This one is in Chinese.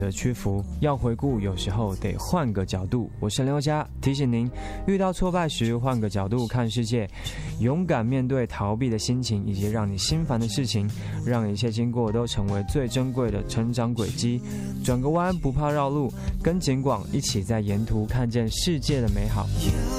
的屈服，要回顾，有时候得换个角度。我是刘佳，提醒您，遇到挫败时换个角度看世界，勇敢面对逃避的心情以及让你心烦的事情，让一切经过都成为最珍贵的成长轨迹。转个弯不怕绕路，跟景广一起在沿途看见世界的美好。